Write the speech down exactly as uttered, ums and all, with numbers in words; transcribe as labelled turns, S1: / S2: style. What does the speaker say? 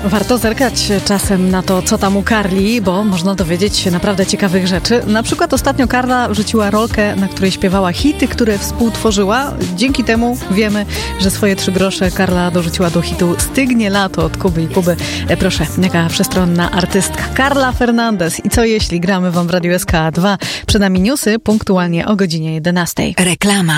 S1: Warto zerkać czasem na to, co tam u Karli, bo można dowiedzieć się naprawdę ciekawych rzeczy. Na przykład ostatnio Karla wrzuciła rolkę, na której śpiewała hity, które współtworzyła. Dzięki temu wiemy, że swoje trzy grosze Karla dorzuciła do hitu Stygnie lato od Kuby i Kuby. E, proszę, jaka przestronna artystka. Karla Fernandez. I co jeśli gramy wam w Radiu S K dwa? Przed nami newsy punktualnie o godzinie jedenastej.
S2: Reklama.